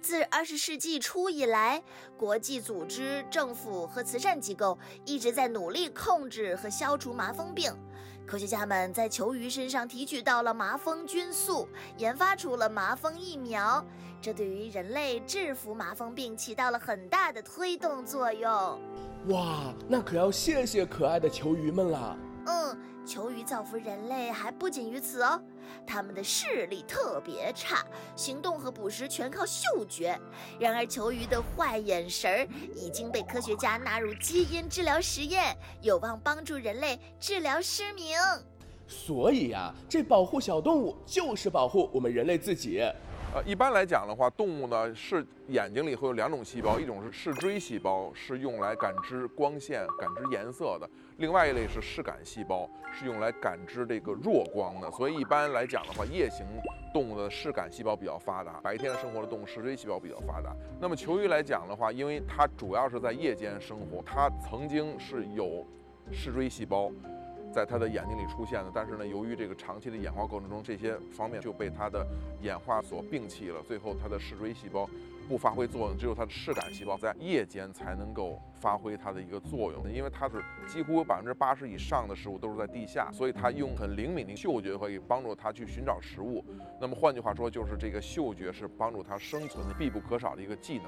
自20世纪初以来，国际组织、政府和慈善机构一直在努力控制和消除麻风病。科学家们在球鱼身上提取到了麻风菌素，研发出了麻风疫苗，这对于人类制服麻风病起到了很大的推动作用。 哇，那可要谢谢可爱的球鱼们啦。 球鱼造福人类还不仅于此哦，它们的视力特别差，行动和捕食全靠嗅觉。然而球鱼的坏眼神已经被科学家纳入基因治疗实验，有望帮助人类治疗失明。 所以啊，这保护小动物就是保护我们人类自己。 一般来讲的话，动物呢是眼睛里会有2种细胞，一种是视锥细胞，是用来感知光线、感知颜色的；另外一类是视感细胞，是用来感知这个弱光的。所以一般来讲的话，夜行动物的视感细胞比较发达，白天生活的动物视锥细胞比较发达。那么球鱼来讲的话，因为它主要是在夜间生活，它曾经是有视锥细胞在它的眼睛里出现的，但是呢，由于这个长期的演化过程中，这些方面就被它的演化所摒弃了，最后它的视锥细胞不发挥作用，只有它的视感细胞在夜间才能够发挥它的一个作用。因为它是几乎有80%以上的食物都是在地下，所以它用很灵敏的嗅觉可以帮助它去寻找食物。那么换句话说，就是这个嗅觉是帮助它生存的必不可少的一个技能。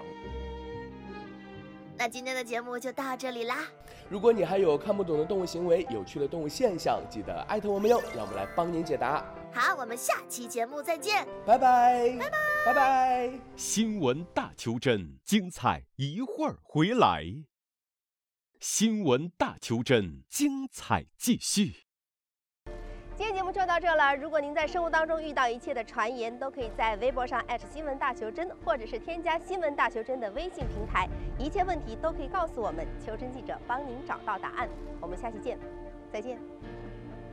那今天的节目就到这里啦。 如果你还有看不懂的动物行为、有趣的动物现象，记得艾特我们哟，让我们来帮您解答。 好，我们下期节目再见， 拜拜，拜拜，拜拜。 新闻大球针，精彩一会儿回来。新闻大球针，精彩继续。 今天节目就到这了。如果您在生活当中遇到一切的传言，都可以在微博上新闻大球针，或者是添加新闻大球针的微信平台，一切问题都可以告诉我们，求真记者帮您找到答案。我们下期见，再见。